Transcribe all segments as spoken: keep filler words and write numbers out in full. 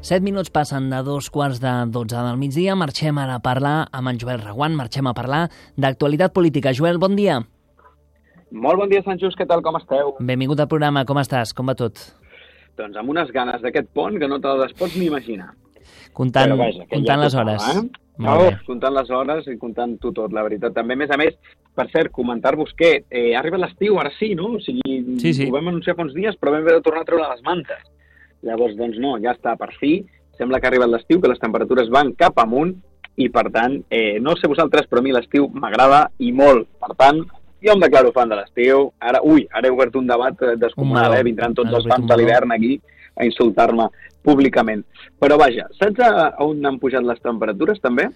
Set minuts passen de dos quarts de dotze del migdia. Marxem ara a parlar amb en Joel Reguant, marxem a parlar d'actualitat política. Joel, bon dia. Molt bon dia, Sant Just, què tal, com esteu? Benvingut al programa, com estàs? Com va tot? Doncs amb unes ganes d'aquest pont que no te les pots ni imaginar. Comptant, vaja, comptant les hores. Eh? No, comptant les hores i comptant tu tot, la veritat. També, a més a més, per cert, comentar-vos que eh, ha arribat l'estiu, ara sí, no? O sigui, sí, sí. Ho vam anunciar fa uns dies, però vam haver de tornar a treure les mantes. Llavors, doncs no, ja està per fi. Sembla que ha arribat l'estiu, que les temperatures van cap amunt i, per tant, eh, no sé vosaltres, però a mi l'estiu m'agrada i molt. Per tant, jo em declaro fan de l'estiu. Ara, ui, ara he obert un debat descomunal, eh? Vindran tots els fans de l'hivern aquí a insultar-me públicament. Però vaja, saps a on han pujat les temperatures, també?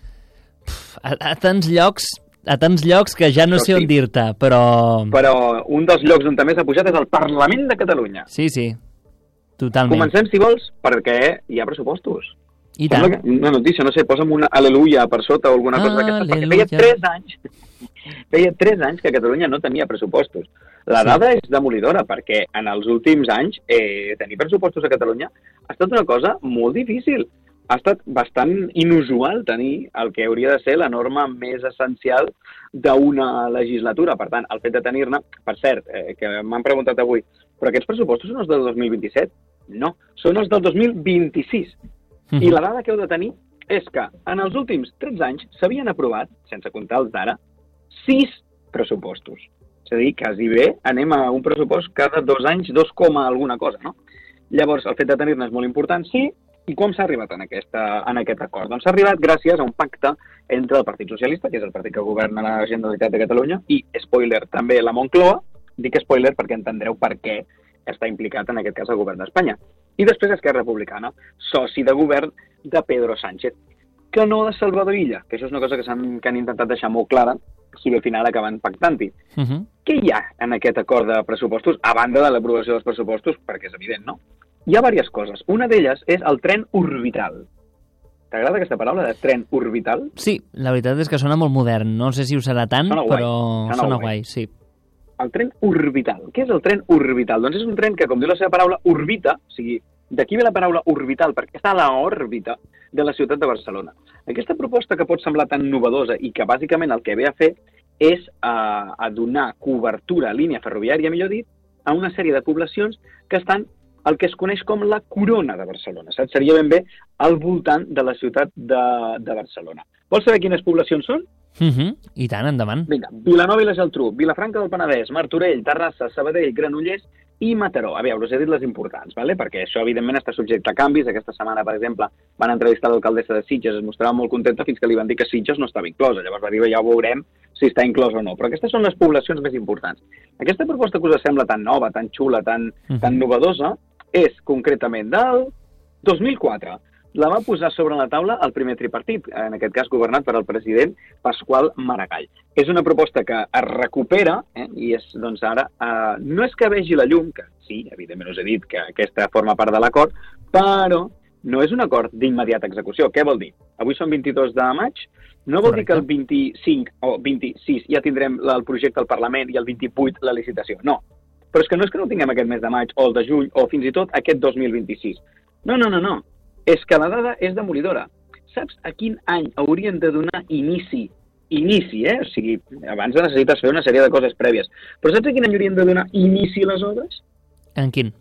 A, a tants llocs, a tants llocs que ja no però sé on sí. dir-te, però... Però un dels llocs on també s'ha pujat és el Parlament de Catalunya. Sí, sí, totalment. Comencem, si vols, perquè hi ha pressupostos. I tant. Una notícia, no sé, posa'm una aleluia per sota o alguna cosa d'aquesta, perquè feia tres anys, feia tres anys que Catalunya no tenia pressupostos. La dada sí. és demolidora, perquè en els últims anys eh, tenir pressupostos a Catalunya ha estat una cosa molt difícil. Ha estat bastant inusual tenir el que hauria de ser la norma més essencial d'una legislatura. Per tant, el fet de tenir-ne... Per cert, eh, que m'han preguntat avui, però aquests pressupostos són els del dos mil vint-i-set? No, són els del dos mil vint-i-sis. Mm-hmm. I la dada que heu de tenir és que en els últims tretze anys s'havien aprovat, sense comptar els d'ara, sis pressupostos. És a dir, quasi bé anem a un pressupost cada dos anys, dos coma alguna cosa, no? Llavors, el fet de tenir-ne és molt important, sí. I com s'ha arribat en, aquesta, en aquest acord? Doncs s'ha arribat gràcies a un pacte entre el Partit Socialista, que és el partit que governa la Generalitat de Catalunya, i, spoiler, també la Moncloa. Dic spoiler perquè entendreu per què està implicat en aquest cas el govern d'Espanya. I després Esquerra Republicana, soci de govern de Pedro Sánchez, que no de Salvador Illa, que això és una cosa que, han, que han intentat deixar molt clara, si al final acaben pactant-hi. Uh-huh. Què hi ha en aquest acord de pressupostos, a banda de l'aprovació dels pressupostos, perquè és evident, no? Hi ha diverses coses. Una d'elles és el tren orbital. T'agrada aquesta paraula, de tren orbital? Sí, la veritat és que sona molt modern. No sé si ho serà tant, sona però guai. sona, sona guai, sí. El tren orbital. Què és el tren orbital? Doncs és un tren que, com diu la seva paraula, orbita, o sigui, d'aquí ve la paraula orbital, perquè està a l'òrbita de la ciutat de Barcelona. Aquesta proposta que pot semblar tan novedosa i que bàsicament el que ve a fer és a, a donar cobertura a línia ferroviària, millor dit, a una sèrie de poblacions que estan el que es coneix com la corona de Barcelona. Saps? Seria ben bé al voltant de la ciutat de, de Barcelona. Vols saber quines poblacions són? Uh-huh. I tant, endavant. Vinga, Vilanova i la Geltrú, Vilafranca del Penedès, Martorell, Terrassa, Sabadell, Granollers i Mataró. A veure, us he dit les importants, ¿vale? Perquè això, evidentment, està subjecte a canvis. Aquesta setmana, per exemple, van entrevistar l'alcaldessa de Sitges, es mostrava molt contenta fins que li van dir que Sitges no estava inclosa. Llavors va dir, ja ho veurem si està inclosa o no. Però aquestes són les poblacions més importants. Aquesta proposta que us sembla tan nova, tan xula, tan, uh-huh. tan novedosa, és concretament del dos mil quatre. La va posar sobre la taula el primer tripartit, en aquest cas governat per el president Pasqual Maragall. És una proposta que es recupera, eh, i és, doncs, ara, eh, no és que vegi la llum, que sí, evidentment us he dit que aquesta forma part de l'acord, però no és un acord d'immediata execució. Què vol dir? Avui són vint-i-dos de maig, no vol Correcte. dir que el vint-i-cinc o vint-i-sis ja tindrem el projecte al Parlament i el vint-i-vuit la licitació. No. Però és que no és que no tinguem aquest mes de maig o el de juny o fins i tot aquest dos mil vint-i-sis. No, no, no, no. És que la dada és demolidora. Saps a quin any haurien de donar inici? Inici, eh? O sigui, abans necessites fer una sèrie de coses prèvies. Però saps a quin any haurien de donar inici les obres? En quin?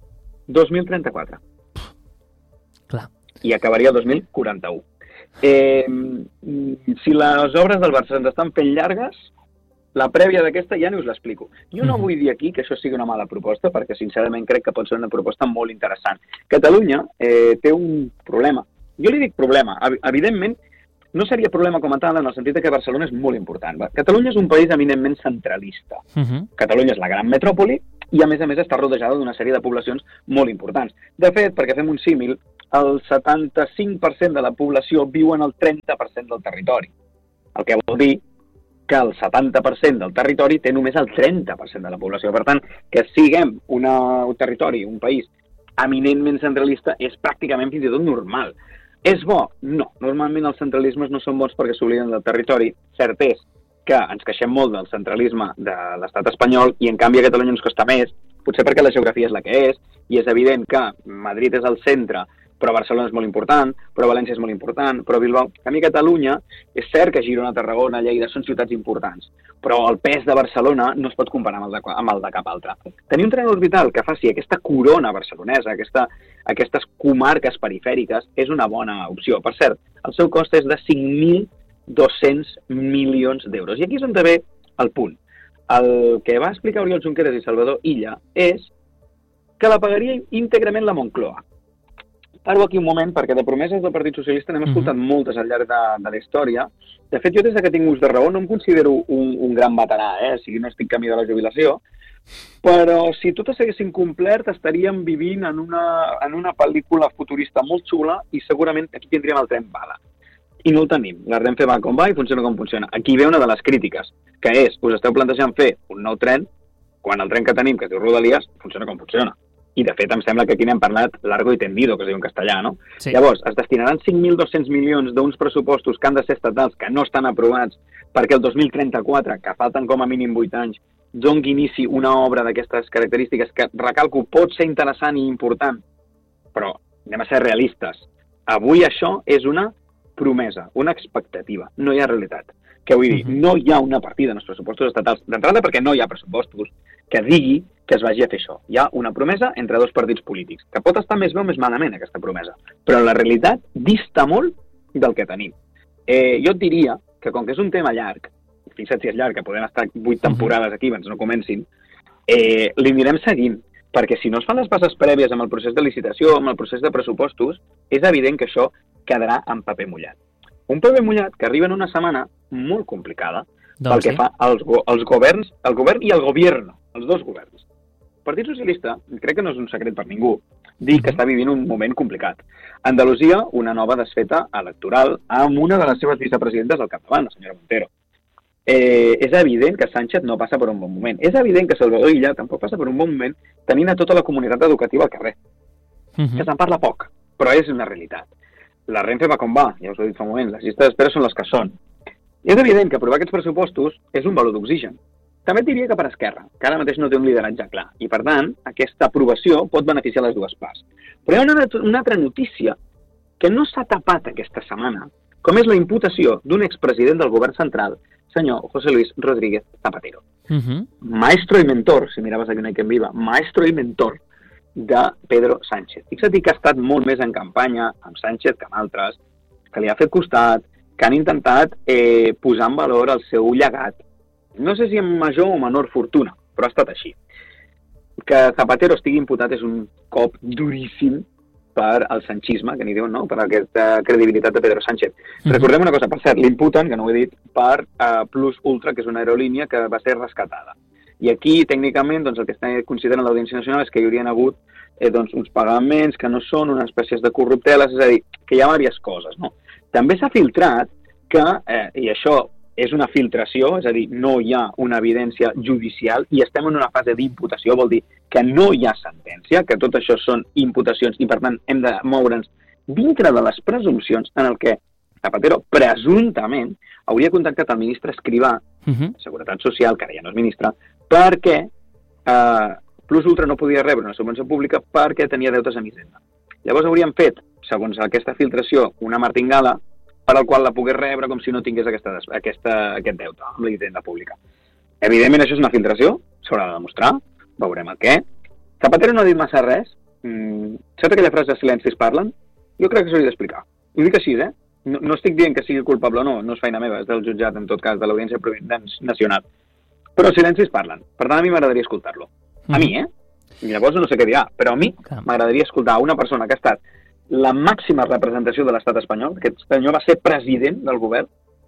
dos mil trenta-quatre. Clar. I acabaria el dos mil quaranta-u. Eh, si les obres del Barça ens estan fent llargues, la prèvia d'aquesta ja no us l'explico. Jo no vull dir aquí que això sigui una mala proposta, perquè sincerament crec que pot ser una proposta molt interessant. Catalunya eh, té un problema. Jo li dic problema. Evidentment, no seria problema com a tal en el sentit que Barcelona és molt important. Catalunya és un país eminentment centralista. Uh-huh. Catalunya és la gran metròpoli i, a més a més, està rodejada d'una sèrie de poblacions molt importants. De fet, perquè fem un símil, el setanta-cinc per cent de la població viu en el trenta per cent del territori. El que vol dir que el setanta per cent del territori té només el trenta per cent de la població. Per tant, que siguem una, un territori, un país eminentment centralista és pràcticament fins i tot normal. És bo? No. Normalment els centralismes no són bons perquè s'obliden del territori. Cert és que ens queixem molt del centralisme de l'estat espanyol i en canvi a Catalunya ens costa més, potser perquè la geografia és la que és, i és evident que Madrid és el centre però Barcelona és molt important, però València és molt important, però Bilbao... A mi Catalunya, és cert que Girona, Tarragona, Lleida són ciutats importants, però el pes de Barcelona no es pot comparar amb el de, amb el de cap altre. Tenir un tren orbital que faci aquesta corona barcelonesa, aquesta, aquestes comarques perifèriques, és una bona opció. Per cert, el seu cost és de cinc mil dos-cents milions d'euros. I aquí és on ve el punt. El que va explicar Oriol Junqueras i Salvador Illa és que la pagaria íntegrament la Moncloa. Paro aquí un moment, perquè de promeses del Partit Socialista n'hem escoltat uh-huh. moltes al llarg de, de la història. De fet, jo des que tinc ús de raó no em considero un, un gran veterà, eh? O sigui, no estic camí de la jubilació, però si totes s'haguessin complert estaríem vivint en una, en una pel·lícula futurista molt xula i segurament aquí tindríem el tren bala. I no el tenim. La Renfe va com va i funciona com funciona. Aquí ve una de les crítiques, que és, us esteu plantejant fer un nou tren quan el tren que tenim, que es diu Rodalies, funciona com funciona. I, de fet, em sembla que aquí n'hem parlat largo i tendido, que es diu en castellà, no? Sí. Llavors, es destinaran cinc mil dos-cents milions d'uns pressupostos que han de ser estatals, que no estan aprovats, perquè el dos mil trenta-quatre, que falten com a mínim vuit anys, doni inici una obra d'aquestes característiques que, recalco, pot ser interessant i important, però anem a ser realistes. Avui això és una promesa, una expectativa, no hi ha realitat. Què vull dir? No hi ha una partida en els pressupostos estatals, d'entrada perquè no hi ha pressupostos que digui que es vagi a fer això. Hi ha una promesa entre dos partits polítics, que pot estar més bé o més malament, aquesta promesa, però la realitat dista molt del que tenim. Eh, jo et diria que com que és un tema llarg, fixa't si és llarg, que podem estar vuit temporades aquí abans no comencin, eh, li anirem seguint, perquè si no es fan les bases prèvies amb el procés de licitació, amb el procés de pressupostos, és evident que això quedarà en paper mullat. Un paper mullat que arriba en una setmana molt complicada doncs pel que sí. fa als, go als governs, el govern i el gobierno, els dos governs. El Partit Socialista, crec que no és un secret per ningú, dir que està vivint un moment complicat. Andalusia, una nova desfeta electoral amb una de les seves vicepresidentes al capdavant, la senyora Montero. Eh, és evident que Sánchez no passa per un bon moment. És evident que Salvador Illa tampoc passa per un bon moment tenint a tota la comunitat educativa al carrer. Uh -huh. Que se'n parla poc, però és una realitat. La Renfe va com va, ja us ho he dit fa un moment, les llistes d'espera són les que són. És evident que aprovar aquests pressupostos és un valor d'oxigen. També et diria que per Esquerra, que ara mateix no té un lideratge clar, i per tant, aquesta aprovació pot beneficiar les dues parts. Però hi ha una, una altra notícia que no s'ha tapat aquesta setmana, com és la imputació d'un expresident del govern central, senyor José Luis Rodríguez Zapatero. Uh-huh. Maestro i mentor, si miraves aquí una que en viva, maestro i mentor de Pedro Sánchez. Fixa't que ha estat molt més en campanya amb Sánchez que amb altres, que li ha fet costat, que han intentat eh, posar en valor el seu llegat. No sé si amb major o menor fortuna, però ha estat així. Que Zapatero estigui imputat és un cop duríssim per al sanchisme, que n'hi diuen, no?, per aquesta credibilitat de Pedro Sánchez. Mm-hmm. Recordem una cosa, per cert, l'imputen, que no ho he dit, per uh, Plus Ultra, que és una aerolínia que va ser rescatada. I aquí, tècnicament, doncs, el que està considerant l'Audiència Nacional és que hi haurien hagut eh, doncs, uns pagaments que no són unes espècies de corrupteles, és a dir, que hi ha diverses coses, no? També s'ha filtrat que, eh, i això és una filtració, és a dir, no hi ha una evidència judicial i estem en una fase d'imputació, vol dir que no hi ha sentència, que tot això són imputacions i, per tant, hem de moure'ns dintre de les presumpcions en el que Zapatero, presumptament, hauria contactat el ministre Escrivà, uh-huh. Seguretat Social, que ara ja no és ministre, perquè eh, Plus Ultra no podia rebre una subvenció pública perquè tenia deutes amb Hisenda. Llavors hauríem fet, segons aquesta filtració, una martingala per al qual la pogués rebre com si no tingués aquesta, aquesta, aquest deute amb la Hisenda pública. Evidentment, això és una filtració, s'haurà de demostrar, veurem el què. Zapatero no ha dit massa res. Mm, saps aquella frase de silencis parlen? Jo crec que s'hauria d'explicar. Ho dic així, eh? No, no estic dient que sigui culpable o no, no és feina meva, és del jutjat, en tot cas, de l'Audiència Nacional. Però silencis parlen. Per tant, a mi m'agradaria escoltar-lo. A mi, eh? I llavors no sé què dirà, però a mi m'agradaria escoltar una persona que ha estat la màxima representació de l'estat espanyol. Aquest senyor va ser president del govern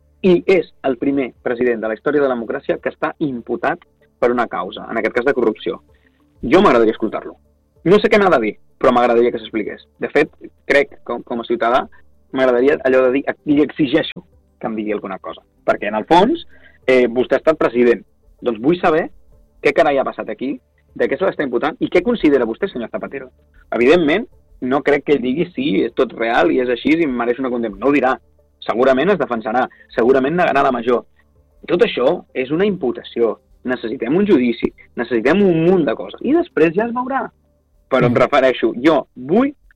i és el primer president de la història de la democràcia que està imputat per una causa, en aquest cas de corrupció. Jo m'agradaria escoltar-lo. No sé què m'ha de dir, però m'agradaria que s'expliqués. De fet, crec, com, com a ciutadà, m'agradaria allò de dir, li exigeixo que em digui alguna cosa. Perquè, en el fons, eh, vostè ha estat president. Doncs vull saber què carai ha passat aquí, de què se l'està imputant i què considera vostè, senyor Zapatero. Evidentment, no crec que ell digui sí, és tot real i és així i em mereix una condemna. No ho dirà. Segurament es defensarà. Segurament negarà la major. Tot això és una imputació. Necessitem un judici. Necessitem un munt de coses. I després ja es veurà. Però em refereixo, jo vull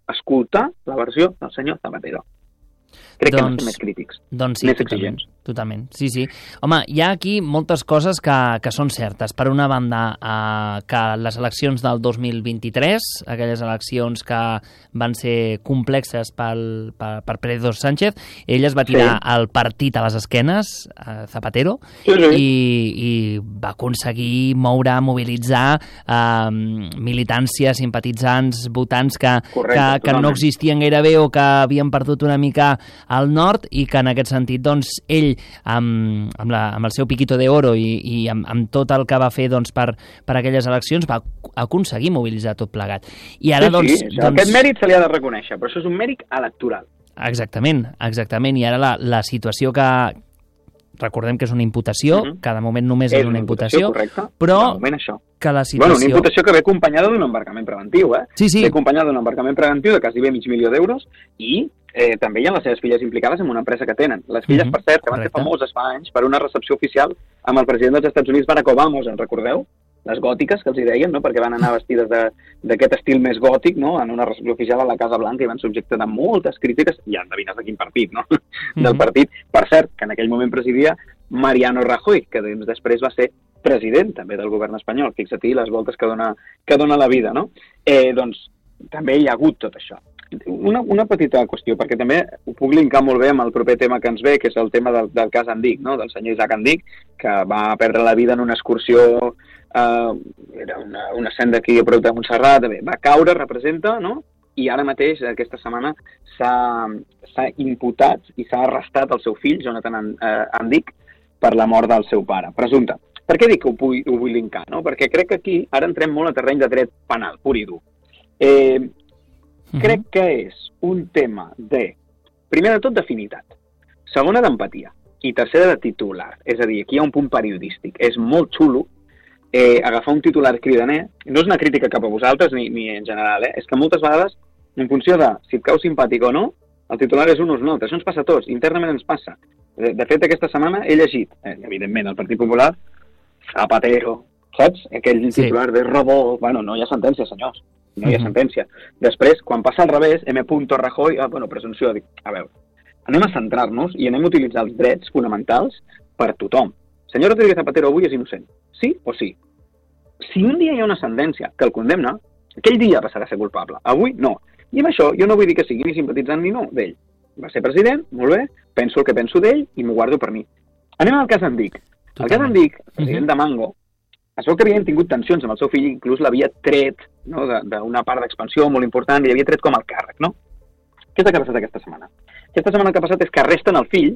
escoltar la versió del senyor Zapatero. Crec doncs, que no som més crítics, doncs sí, més totalment, exigents. Totalment, sí, sí. Home, hi ha aquí moltes coses que, que són certes. Per una banda, eh, que les eleccions del dos mil vint-i-tres, aquelles eleccions que van ser complexes pel, per, per Pedro Sánchez, ell es va tirar sí. el partit a les esquenes, eh, Zapatero, sí, sí. I, i va aconseguir moure, mobilitzar eh, militància, simpatitzants, votants que, Correcte, que, que no existien gairebé o que havien perdut una mica al nord i que en aquest sentit doncs, ell amb, amb, la, amb el seu piquito de oro i, i amb, amb tot el que va fer doncs, per, per aquelles eleccions va aconseguir mobilitzar tot plegat. I ara, sí, doncs, sí, doncs... aquest mèrit se li ha de reconèixer, però això és un mèrit electoral. Exactament, exactament. I ara la, la situació que... Recordem que és una imputació, uh-huh. cada moment només és, és una imputació, correcte. Però moment, això. que la situació... Bueno, una imputació que ve acompanyada d'un embarcament preventiu, eh? Sí, sí. Ve acompanyada d'un embarcament preventiu de quasi mig milió d'euros i eh, també hi ha les seves filles implicades en una empresa que tenen. Les filles, uh-huh. per cert, que van Correcte. ser famoses fa anys per una recepció oficial amb el president dels Estats Units, Barack Obama, us en recordeu? Les gòtiques, que els hi deien, no? Perquè van anar vestides d'aquest estil més gòtic, no? En una recepció oficial a la Casa Blanca i van subjectar de moltes crítiques, i endevines de quin partit, no? Mm-hmm. Del partit, per cert, que en aquell moment presidia Mariano Rajoy, que després va ser president també del govern espanyol. Fixa't-hi les voltes que dona, que dona la vida, no? Eh, doncs també hi ha hagut tot això. Una, una petita qüestió, perquè també ho puc linkar molt bé amb el proper tema que ens ve, que és el tema del, del cas Andic, no? Del senyor Isaac Andic, que va perdre la vida en una excursió, eh, era una, una senda aquí a prop de Montserrat, bé, va caure, representa, no? I ara mateix, aquesta setmana, s'ha imputat i s'ha arrestat el seu fill, Jonathan Andic, per la mort del seu pare, presumpte. Per què dic que ho vull, ho vull linkar? No? Perquè crec que aquí ara entrem molt a terreny de dret penal, pur i dur. Eh, uh-huh. Crec que és un tema de, primer de tot, d'afinitat, segona d'empatia i tercera de titular. És a dir, aquí hi ha un punt periodístic. És molt xulo eh, agafar un titular cridaner. No és una crítica cap a vosaltres ni, ni en general, eh? És que moltes vegades, en funció de si et cau simpàtic o no, el titular és un o un altre. Això ens passa a tots, internament ens passa. De, de fet, aquesta setmana he llegit, eh, evidentment, el Partit Popular, Zapatero, saps? Aquell sí. titular de robó. Bueno, no hi ha sentència, senyors. No hi ha uh-huh. sentència. Després, quan passa al revés, M. Rajoy, ah, bueno, presumpció, dic, a veure, anem a centrar-nos i anem a utilitzar els drets fonamentals per tothom. Senyor Rodríguez Zapatero avui és innocent. Sí o sí? Si un dia hi ha una sentència que el condemna, aquell dia passarà a ser culpable. Avui, no. I amb això jo no vull dir que sigui ni simpatitzant ni no d'ell. Va ser president, molt bé, penso el que penso d'ell i m'ho guardo per mi. Anem al cas Andic. El cas Andic, el president de Mango, es veu que havien tingut tensions amb el seu fill, inclús l'havia tret, no, d'una part d'expansió molt important i l'havia tret com el càrrec, no? Què és el que ha passat aquesta setmana? Aquesta setmana el que ha passat és que arresten el fill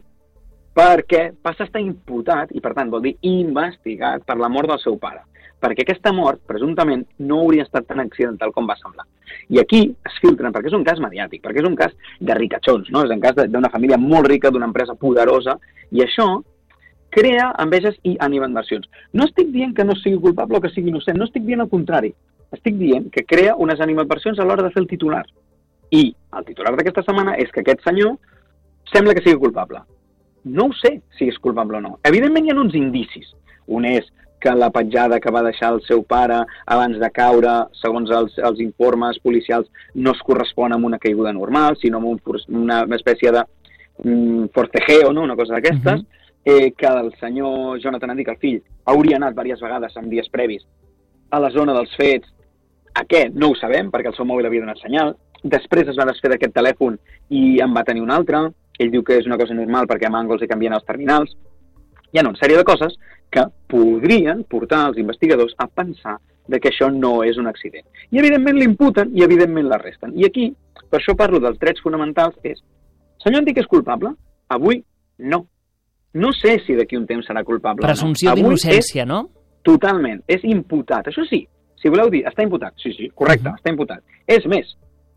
perquè passa a estar imputat, i per tant vol dir investigat, per la mort del seu pare. Perquè aquesta mort, presumptament, no hauria estat tan accidental com va semblar. I aquí es filtren, perquè és un cas mediàtic, perquè és un cas de ricachons, no? És un cas d'una família molt rica, d'una empresa poderosa, i això crea enveges i animadversions. No estic dient que no sigui culpable o que sigui innocent, no estic dient el contrari. Estic dient que crea unes animadversions a l'hora de fer el titular. I el titular d'aquesta setmana és que aquest senyor sembla que sigui culpable. No ho sé si és culpable o no. Evidentment hi ha uns indicis. Un és que la petjada que va deixar el seu pare abans de caure, segons els, els informes policials, no es correspon amb una caiguda normal, sinó amb un, una espècie de um, forcejeo, no? Una cosa d'aquestes, uh-huh. eh, que el senyor Jonathan Andic, el fill, hauria anat diverses vegades en dies previs a la zona dels fets. A què? No ho sabem, perquè el seu mòbil havia donat senyal. Després es va desfer d'aquest telèfon i en va tenir un altre. Ell diu que és una cosa normal perquè a Mango els hi canvien els terminals. Hi ha una sèrie de coses que podrien portar els investigadors a pensar de que això no és un accident. I evidentment l'imputen i evidentment l'arresten. I aquí, per això parlo dels drets fonamentals, és senyor Andic és culpable? Avui no. No sé si d'aquí un temps serà culpable. Presumpció no. d'innocència, no? Totalment. És imputat. Això sí, si voleu dir, està imputat. Sí, sí, correcte, uh-huh. està imputat. És més,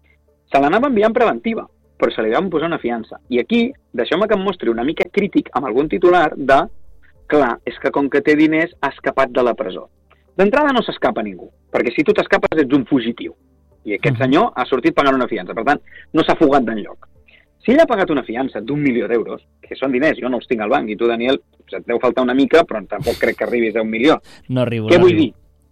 se l'anava enviant preventiva, però se li van posar una fiança. I aquí, deixeu-me que em mostri una mica crític amb algun titular de clar, és que com que té diners ha escapat de la presó. D'entrada no s'escapa ningú, perquè si tu t'escapes ets un fugitiu. I aquest senyor ha sortit pagant una fiança, per tant, no s'ha fugat d'enlloc. Si ell ha pagat una fiança d'un milió d'euros, que són diners, jo no els tinc al banc, i tu, Daniel, et deu faltar una mica, però tampoc crec que arribis a un milió. No arribo, Què no vull arribo. dir?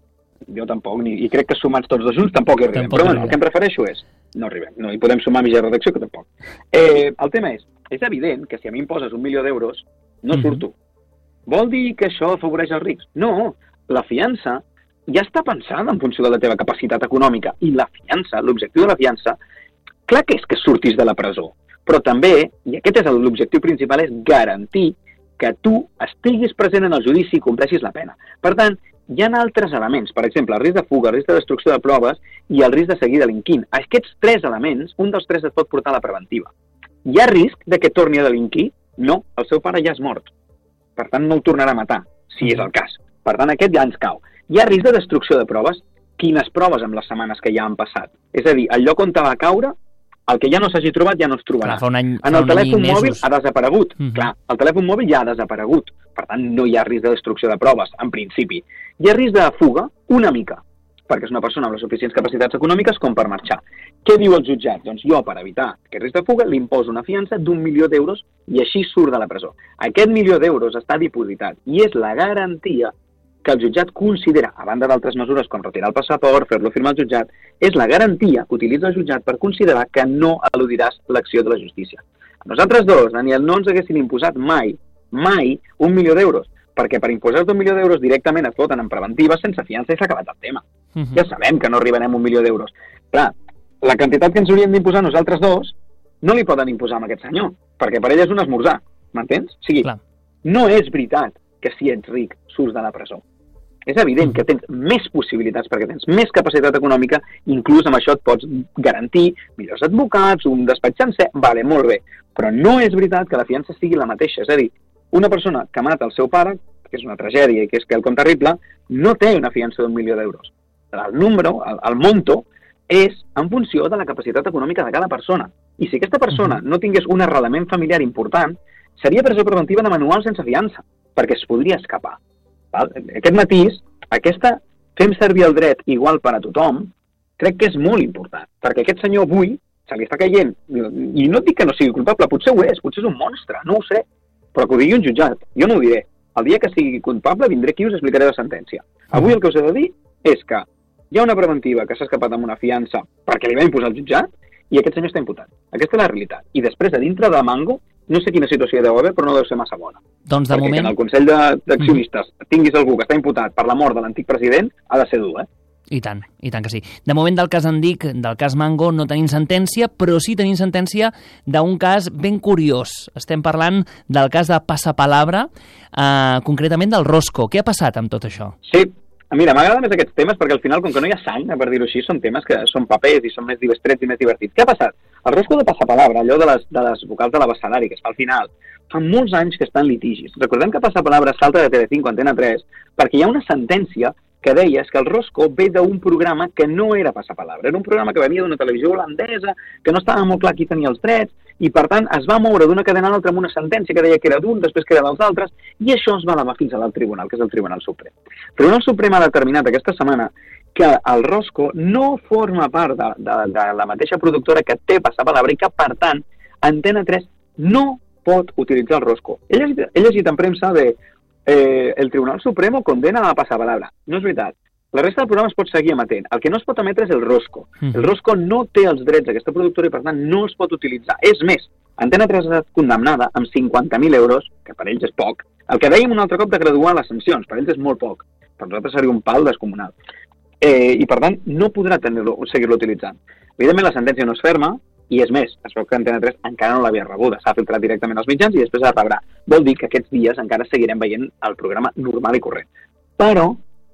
jo tampoc, ni, i crec que sumats tots dos junts tampoc hi arribem. Tampoc Però bueno, el que em refereixo és, no arribem, no hi podem sumar mitja redacció, que tampoc. Eh, el tema és, és evident que si a mi em poses un milió d'euros, no mm-hmm. surto. Vol dir que això afavoreix els rics? No, la fiança ja està pensada en funció de la teva capacitat econòmica, i la fiança, l'objectiu de la fiança, clar que és que surtis de la presó, però també, i aquest és l'objectiu principal, és garantir que tu estiguis present en el judici i compleixis la pena. Per tant, hi ha altres elements, per exemple, el risc de fuga, el risc de destrucció de proves i el risc de seguir delinquint. Aquests tres elements, un dels tres et pot portar a la preventiva. Hi ha risc de que torni a delinquir? No, el seu pare ja és mort. Per tant, no el tornarà a matar, si és el cas. Per tant, aquest ja ens cau. Hi ha risc de destrucció de proves? Quines proves amb les setmanes que ja han passat? És a dir, el lloc on te va caure, el que ja no s'hagi trobat ja no es trobarà. Clar, any, en el telèfon mòbil ha desaparegut. Uh-huh. Clar, el telèfon mòbil ja ha desaparegut. Per tant, no hi ha risc de destrucció de proves, en principi. Hi ha risc de fuga? Una mica, perquè és una persona amb les suficients capacitats econòmiques com per marxar. Què diu el jutjat? Doncs jo, per evitar aquest risc de fuga, li imposo una fiança d'un milió d'euros i així surt de la presó. Aquest milió d'euros està dipositat i és la garantia que el jutjat considera, a banda d'altres mesures com retirar el passaport, fer-lo firmar al jutjat, és la garantia que utilitza el jutjat per considerar que no eludiràs l'acció de la justícia. A nosaltres dos, Daniel, no ens haguessin imposat mai, mai, un milió d'euros, perquè per imposar-te un milió d'euros directament et foten en preventiva sense fiança i s'ha acabat el tema. Uh-huh. Ja sabem que no arribarem a un milió d'euros. Clar, la quantitat que ens haurien d'imposar nosaltres dos no li poden imposar a aquest senyor, perquè per ell és un esmorzar, m'entens? O sigui, Clar. No és veritat que si ets ric surts de la presó. És evident que tens més possibilitats perquè tens més capacitat econòmica, inclús amb això et pots garantir millors advocats, un despatx sencer, vale, molt bé, però no és veritat que la fiança sigui la mateixa. És a dir, una persona que mata el seu pare, que és una tragèdia i que és quelcom terrible, no té una fiança d'un milió d'euros. El número, el, el monto, és en funció de la capacitat econòmica de cada persona. I si aquesta persona no tingués un arrelament familiar important, seria presó preventiva de manual sense fiança, perquè es podria escapar. Val? Aquest matís, aquesta fem servir el dret igual per a tothom, crec que és molt important, perquè aquest senyor avui se li està caient, i no dic que no sigui culpable, potser ho és, potser és un monstre, no ho sé, però que ho digui un jutjat, jo no ho diré. El dia que sigui culpable vindré aquí i us explicaré la sentència. Avui el que us he de dir és que hi ha una preventiva que s'ha escapat amb una fiança perquè li va imposar el jutjat i aquest senyor està imputat. Aquesta és la realitat. I després, a dintre de Mango, no sé quina situació hi deu haver, però no deu ser massa bona. Doncs de perquè moment... que en el Consell d'Accionistes mm. tinguis algú que està imputat per la mort de l'antic president, ha de ser dur, eh? I tant, i tant que sí. De moment del cas Andic, del cas Mango, no tenim sentència, però sí tenim sentència d'un cas ben curiós. Estem parlant del cas de Passapalabra, eh, concretament del Rosco. Què ha passat amb tot això? Sí, mira, m'agrada més aquests temes perquè al final, com que no hi ha sang, per dir-ho així, són temes que són papers i són més distrets i més divertits. Què ha passat? El Rosco de Passapalabra, allò de les, de les vocals de l'abecedari, que es fa al final, fa molts anys que està en litigis. Recordem que Passapalabra salta de Telecinco a Antena tres perquè hi ha una sentència que deia que el Rosco ve d'un programa que no era Passapalabra. Era un programa que venia d'una televisió holandesa, que no estava molt clar qui tenia els drets, i per tant es va moure d'una cadena a l'altra amb una sentència que deia que era d'un, després que era dels altres, i això es va elevar fins al tribunal, que és el Tribunal Suprem. El Tribunal Suprem ha determinat aquesta setmana que el Rosco no forma part de, de, de la mateixa productora que té Passapalabra i que, per tant, Antena tres no pot utilitzar el Rosco. He llegit, he llegit en premsa de eh, el Tribunal Supremo condena a Passapalabra. No és veritat. La resta del programa es pot seguir emetent. El que no es pot emetre és el Rosco. Mm. El Rosco no té els drets d'aquesta productora i, per tant, no es pot utilitzar. És més, Antena tres ha estat condemnada amb cinquanta mil euros, que per ells és poc. El que dèiem un altre cop de graduar les sancions, per ells és molt poc. Per nosaltres seria un pal descomunal. Eh, I, per tant, no podrà seguir-lo utilitzant. Evidentment, la sentència no és ferma, i és més, es veu que Antena tres encara no l'havia rebuda, s'ha filtrat directament als mitjans i després la rebrà. Vol dir que aquests dies encara seguirem veient el programa normal i corrent. Però,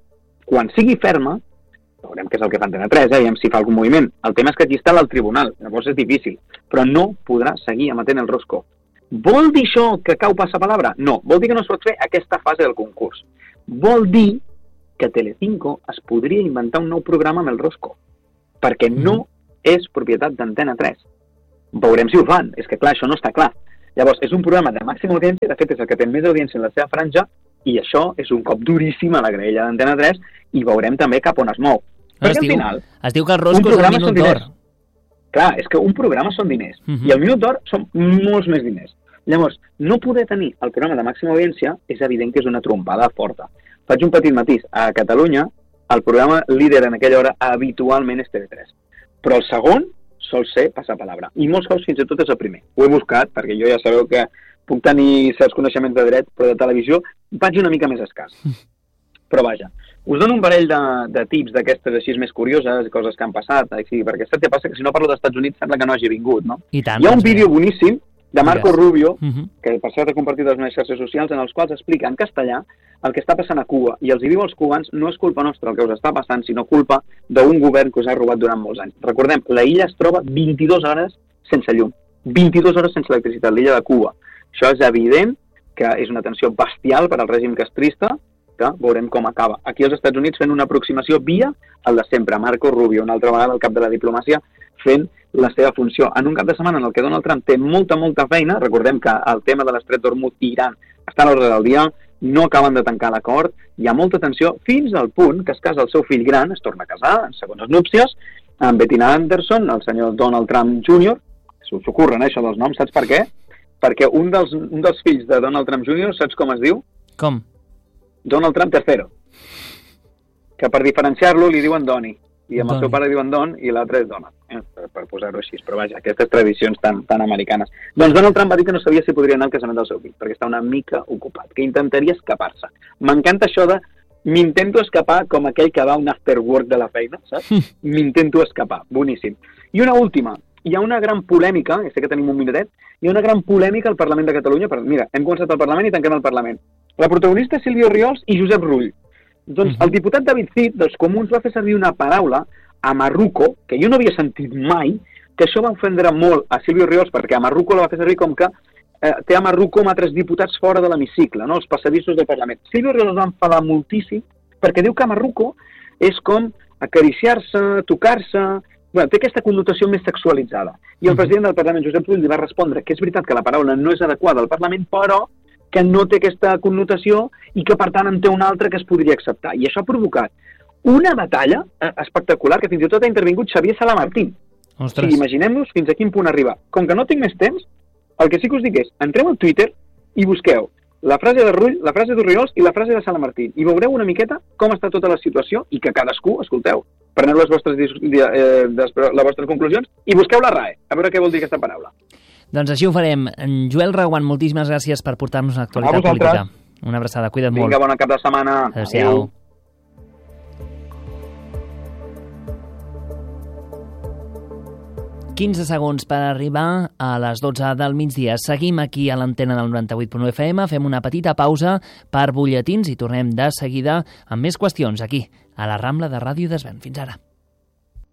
quan sigui ferma, veurem què és el que fa Antena tres, eh, i si fa algun moviment. El tema és que aquí està al tribunal, llavors és difícil, però no podrà seguir emetent el Rosco. Vol dir això que cau Passapalabra? No, vol dir que no es pot fer aquesta fase del concurs. Vol dir que Telecinco es podria inventar un nou programa amb el Rosco, perquè no és propietat d'Antena tres. Veurem si ho fan, és que clar, això no està clar. Llavors, és un programa de màxima audiència, de fet és el que té més audiència en la seva franja, i això és un cop duríssim a la graella d'Antena tres, i veurem també cap on es mou. No, perquè es, al diu, final, es diu que el Rosco és el minut d'or. Clar, és que un programa són diners, uh-huh. i el minut d'or són molts més diners. Llavors, no poder tenir el programa de màxima audiència és evident que és una trompada forta. Faig un petit matís. A Catalunya, el programa líder en aquella hora habitualment és T V tres. Però el segon sol ser Passapalabra. I molts cops fins i tot és el primer. Ho he buscat, perquè jo ja sabeu que puc tenir certs coneixements de dret, però de televisió vaig una mica més escàs. Però vaja, us dono un parell de, de tips d'aquestes així més curioses, coses que han passat, així, perquè saps què passa? Que si no parlo dels Estats Units sembla que no hagi vingut, no? I tant, Hi ha un doncs vídeo boníssim de Marco Rubio, uh -huh. que per cert ha compartit a les meves xarxes socials, en els quals explica en castellà el que està passant a Cuba. I els hi diu als cubans, no és culpa nostra el que us està passant, sinó culpa d'un govern que us ha robat durant molts anys. Recordem, la illa es troba vint-i-dues hores sense llum, vint-i-dues hores sense electricitat, l'illa de Cuba. Això és evident que és una tensió bestial per al règim castrista, que veurem com acaba. Aquí als Estats Units fent una aproximació via el de sempre, Marco Rubio, una altra vegada el cap de la diplomàcia, fent la seva funció. En un cap de setmana en el que Donald Trump té molta, molta feina, recordem que el tema de l'estret d'Hormuz i Iran està a l'ordre del dia, no acaben de tancar l'acord, hi ha molta tensió, fins al punt que es casa el seu fill gran, es torna a casar, en segones núpcies, amb Bettina Anderson, el senyor Donald Trump júnior, s'us ocorren, eh, això dels noms, saps per què? Perquè un dels, un dels fills de Donald Trump júnior, saps com es diu? Com? Donald Trump tercero. Que per diferenciar-lo li diuen Doni. I amb el seu pare diuen Don i l'altre és Donald. Eh? Per, per posar-ho així. Però vaja, aquestes tradicions tan, tan americanes. Doncs Donald Trump va dir que no sabia si podria anar al casament del seu fill, perquè està una mica ocupat, que intentaria escapar-se. M'encanta això de m'intento escapar com aquell que va a un after work de la feina, saps? M'intento escapar. Boníssim. I una última. Hi ha una gran polèmica, ja sé que tenim un minutet, hi ha una gran polèmica al Parlament de Catalunya. Per, mira, hem començat el Parlament i tanquem el Parlament. La protagonista és Sílvia Orriols i Josep Rull. Doncs el diputat David Cid dels Comuns va fer servir una paraula a Marruco, que jo no havia sentit mai, que això va ofendre molt a Sílvia Orriols, perquè a Marruco la va fer servir com que eh, té a Marruco amb altres diputats fora de l'hemicicle, no? Els passadissos del Parlament. Sílvia Orriols va enfadar moltíssim perquè diu que a Marruco és com acariciar-se, tocar-se. Bueno, té aquesta connotació més sexualitzada. I el president del Parlament, Josep Rull, li va respondre que és veritat que la paraula no és adequada al Parlament, però que no té aquesta connotació i que, per tant, en té una altra que es podria acceptar. I això ha provocat una batalla espectacular que fins i tot ha intervingut Xavier Salamartín. Ostres. Sí, imaginem-nos fins a quin punt arriba. Com que no tinc més temps, el que sí que us dic és, entreu al Twitter i busqueu la frase de Rull, la frase d'Orriols i la frase de Salamartín. I veureu una miqueta com està tota la situació i que cadascú, escolteu, preneu les vostres, eh, les vostres conclusions i busqueu la R A E, a veure què vol dir aquesta paraula. Doncs així ho farem. Joel Reguant, moltíssimes gràcies per portar-nos una actualitat política. Una abraçada, cuida't molt. Vinga, bona cap de setmana. Adéu-siau. quinze segons per arribar a les dotze del migdia. Seguim aquí a l'antena del noranta-vuit punt u F M, fem una petita pausa per butlletins i tornem de seguida amb més qüestions aquí, a la Rambla de Ràdio Desvern. Fins ara.